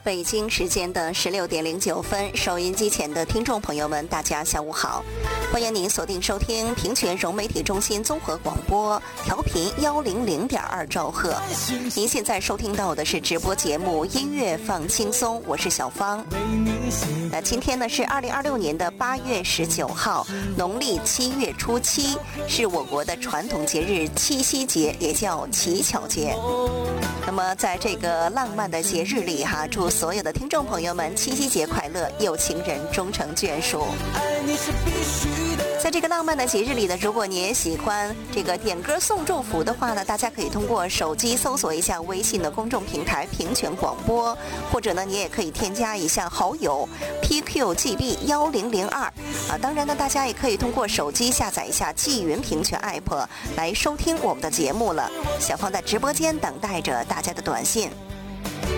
北京时间的16:09，收音机前的听众朋友们，大家下午好，欢迎您锁定收听平泉融媒体中心综合广播，调频100.2兆赫。您现在收听到的是直播节目《音乐放轻松》，我是小芳。那今天呢是2026年的8月19号，农历7月初7，是我国的传统节日七夕节，也叫乞巧节。那么在这个浪漫的节日里哈，祝所有的听众朋友们七夕节快乐，有情人终成眷属。在这个浪漫的节日里呢，如果你也喜欢这个点歌送祝福的话呢，大家可以通过手机搜索一下微信的公众平台平泉广播，或者呢你也可以添加一下好友 PQGB1002当然呢大家也可以通过手机下载一下纪云平泉 app 来收听我们的节目了。小芳在直播间等待着大家的短信。